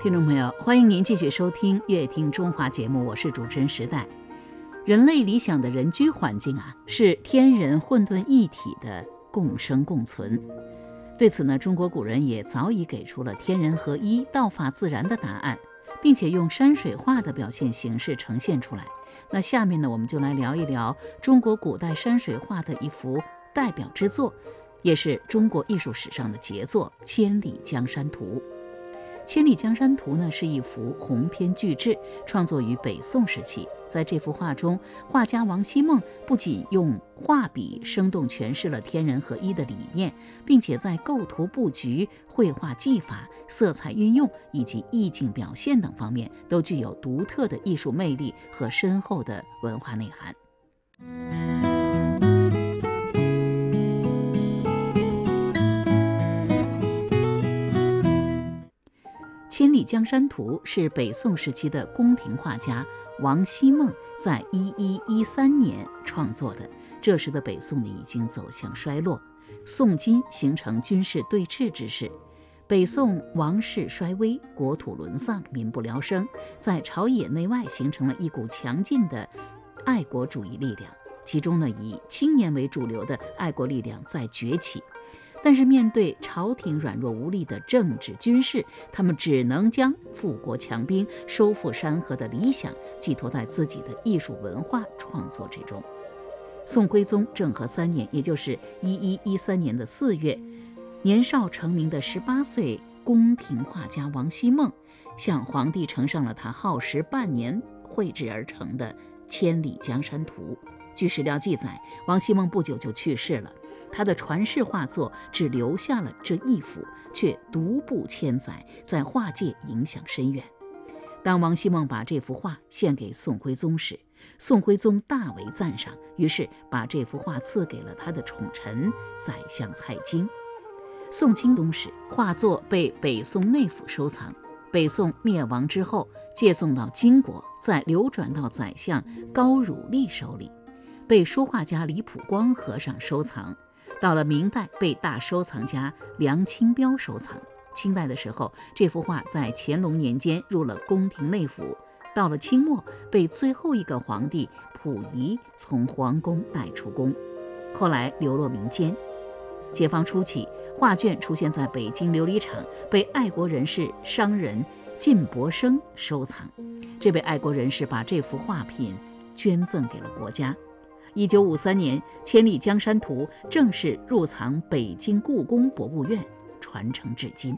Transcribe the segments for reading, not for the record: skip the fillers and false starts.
听众朋友，欢迎您继续收听《乐听中华》节目，我是主持人时代。人类理想的人居环境是天人混沌一体的共生共存。对此呢，中国古人也早已给出了天人合一、道法自然的答案，并且用山水画的表现形式呈现出来。那下面呢，我们就来聊一聊中国古代山水画的一幅代表之作，也是中国艺术史上的杰作《千里江山图》。《千里江山图》呢是一幅鸿篇巨制，创作于北宋时期。在这幅画中，画家王希孟不仅用画笔生动诠释了天人合一的理念，并且在构图布局、绘画技法、色彩运用以及意境表现等方面都具有独特的艺术魅力和深厚的文化内涵。《千里江山图》是北宋时期的宫廷画家王希孟在1113年创作的。这时的北宋已经走向衰落，宋金形成军事对峙之势。北宋王室衰微，国土沦丧，民不聊生，在朝野内外形成了一股强劲的爱国主义力量。其中呢，以青年为主流的爱国力量在崛起。但是面对朝廷软弱无力的政治军事，他们只能将富国强兵、收复山河的理想寄托在自己的艺术文化创作之中。宋徽宗政和3年，也就是1113年的4月，年少成名的18岁宫廷画家王希孟向皇帝呈上了他耗时半年绘制而成的《千里江山图》。据史料记载，王希孟不久就去世了，他的传世画作只留下了这一幅，却独步千载，在画界影响深远。当王希孟把这幅画献给宋徽宗时，宋徽宗大为赞赏，于是把这幅画赐给了他的宠臣宰相蔡京。宋钦宗时，画作被北宋内府收藏，北宋灭亡之后借送到金国，再流转到宰相高汝丽手里，被书画家李普光和尚收藏。到了明代，被大收藏家梁清标收藏。清代的时候，这幅画在乾隆年间入了宫廷内府，到了清末，被最后一个皇帝溥仪从皇宫带出宫，后来流落民间。解放初期，画卷出现在北京琉璃厂，被爱国人士商人靳伯生收藏。这位爱国人士把这幅画品捐赠给了国家。1953年，《千里江山图》正式入藏北京故宫博物院，传承至今。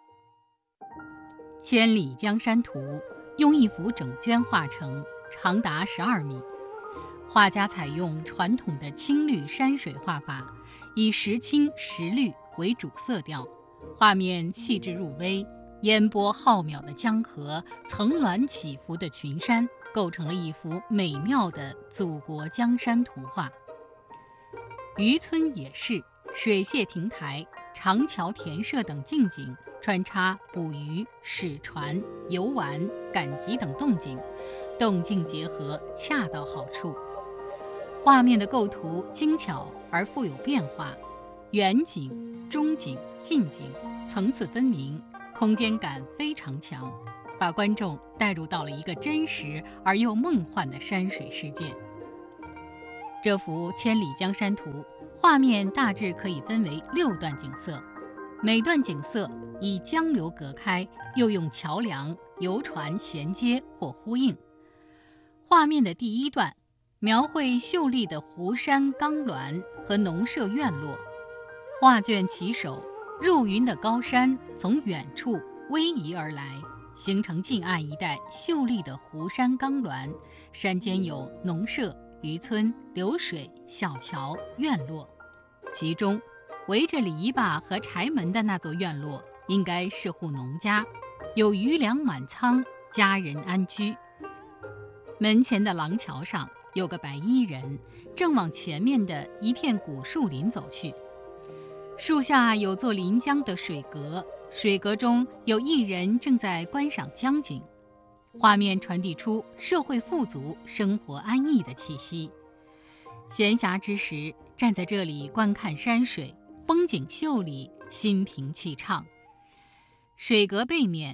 《千里江山图》用一幅整卷画成，长达12米。画家采用传统的青绿山水画法，以实青实绿为主色调，画面细致入微，烟波浩渺的江河，层峦起伏的群山，构成了一幅美妙的祖国江山图画。渔村野市、水榭亭台、长桥田舍等近景，穿插捕鱼、驶船、游玩、赶集等动静，动静结合，恰到好处。画面的构图精巧而富有变化，远景、中景、近景层次分明，空间感非常强，把观众带入到了一个真实而又梦幻的山水世界。这幅《千里江山图》画面大致可以分为6段景色，每段景色以江流隔开，又用桥梁、游船衔接或呼应。画面的第1段描绘秀丽的湖山冈峦和农舍院落，画卷起手，入云的高山从远处逶迤而来，形成近岸一带秀丽的湖山冈峦，山间有农舍、渔村、流水、小桥、院落。其中围着篱笆和柴门的那座院落，应该是户农家，有余粮满仓，家人安居。门前的廊桥上有个白衣人，正往前面的一片古树林走去。树下有座临江的水阁，水阁中有一人正在观赏江景。画面传递出社会富足、生活安逸的气息。闲暇之时，站在这里观看山水，风景秀丽，心平气畅。水阁背面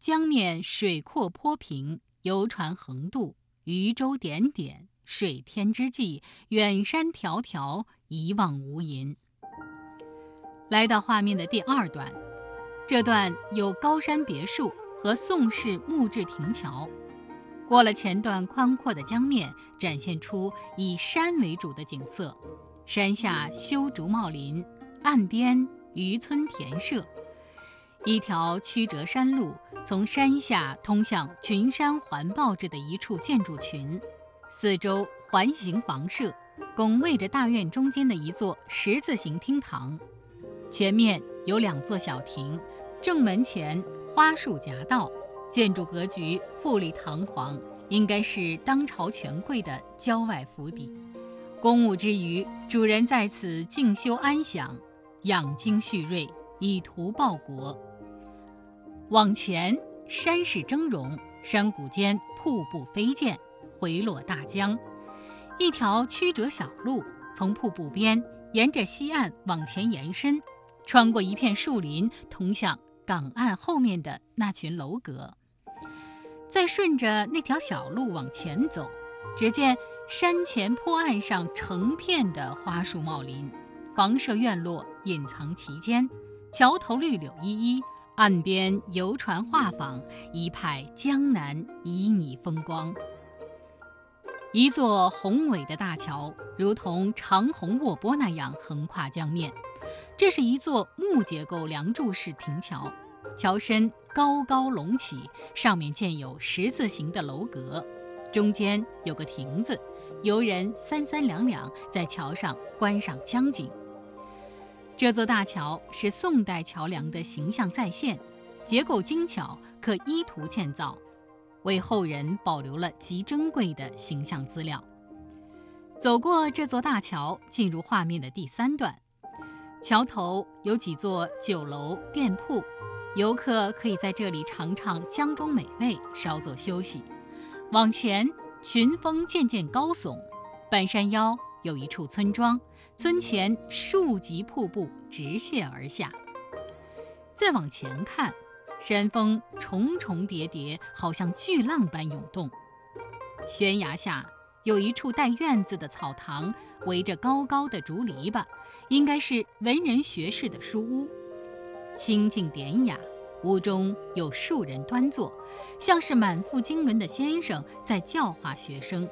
江面水阔坡平，游船横渡，渔舟点点，水天之际，远山迢迢，一望无垠。来到画面的第2段，这段有高山别墅和宋式木质亭桥。过了前段宽阔的江面，展现出以山为主的景色，山下修竹茂林，岸边渔村田舍。一条曲折山路从山下通向群山环抱着的一处建筑群，四周环形房舍，拱卫着大院中间的一座十字形厅堂。前面有2座小亭，正门前花树夹道，建筑格局富丽堂皇，应该是当朝权贵的郊外府邸。公务之余，主人在此静修安享，养精蓄锐，以图报国。往前，山势峥嵘，山谷间瀑布飞溅，回落大江。一条曲折小路从瀑布边沿着西岸往前延伸，穿过一片树林，通向港岸后面的那群楼阁。再顺着那条小路往前走，只见山前坡岸上成片的花树茂林，房舍院落隐藏其间，桥头绿柳依依，岸边游船画舫，一派江南旖旎风光。一座宏伟的大桥如同长虹卧波那样横跨江面，这是一座木结构梁柱式亭桥，桥身高高隆起，上面建有十字形的楼阁，中间有个亭子，游人3、3两两在桥上观赏江景。这座大桥是宋代桥梁的形象再现，结构精巧，可依图建造，为后人保留了极珍贵的形象资料。走过这座大桥，进入画面的第3段。桥头有几座酒楼店铺，游客可以在这里尝尝江中美味，稍作休息。往前，群峰渐渐高耸，半山腰有一处村庄，村前数级瀑布直泻而下。再往前看，山峰重重叠叠，好像巨浪般涌动。悬崖下有一处带院子的草堂，围着高高的竹篱笆，应该是文人学士的书屋。清静典雅，屋中有数人端坐，像是满腹经纶的先生在教化学生。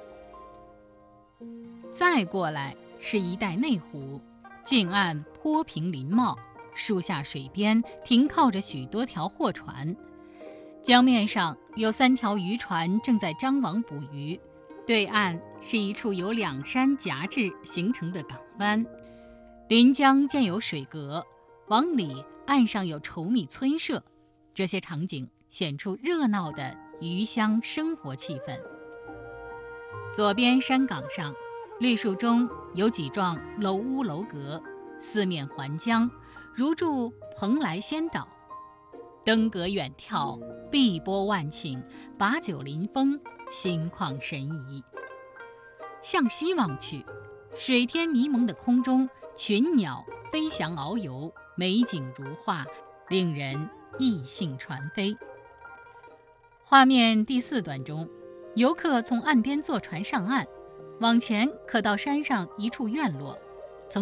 再过来是一带内湖，近岸坡平林茂，树下水边停靠着许多条货船，江面上有3条渔船正在张网捕鱼，对岸是一处由2山夹峙形成的港湾，临江建有水阁，往里岸上有稠密村舍，这些场景显出热闹的渔乡生活气氛。左边山岗上，绿树中有几幢楼屋楼阁，四面环江，如筑蓬莱仙岛。登阁远眺，碧波万顷，把酒临风，心旷神怡。向西望去，水天迷蒙的空中，群鸟飞翔遨游，美景如画，令人意兴传飞。画面第4段中，游客从岸边坐船上岸，往前可到山上一处院落，